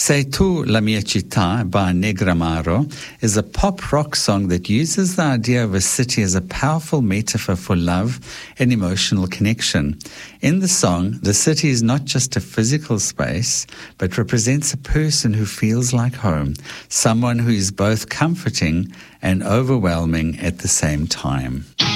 Sei tu la mia città by Negramaro is a pop rock song that uses the idea of a city as a powerful metaphor for love and emotional connection. In the song, the city is not just a physical space, but represents a person who feels like home, someone who is both comforting and overwhelming at the same time.